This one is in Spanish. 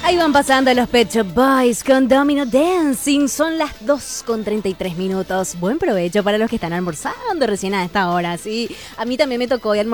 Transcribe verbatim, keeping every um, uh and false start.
Ahí van pasando los Pet Shop Boys con Domino Dancing. Son las dos con treinta y tres minutos. Buen provecho para los que están almorzando recién a esta hora, ¿sí? A mí también me tocó hoy almorzar